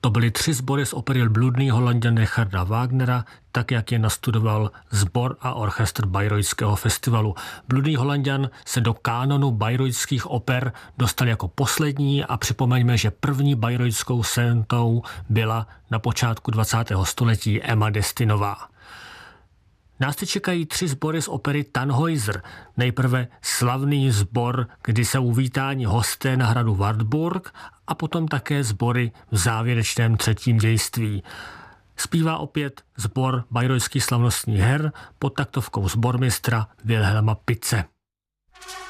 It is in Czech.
To byly 3 sbory z opery Bludný Holanďan Richarda Wagnera, tak jak je nastudoval sbor a orchestr Bayreuthského festivalu. Bludný Holanďan se do kánonu bayreuthských oper dostal jako poslední a připomeňme, že první bayreuthskou sentou byla na počátku 20. století Emma Destinová. Nás teď čekají 3 sbory z opery Tannhäuser. Nejprve slavný sbor, kdy se uvítáni hosté na hradu Wartburg, a potom také sbory v závěrečném 3. dějství. Zpívá opět sbor bayreuthských slavnostních her pod taktovkou sbormistra Wilhelma Pitze.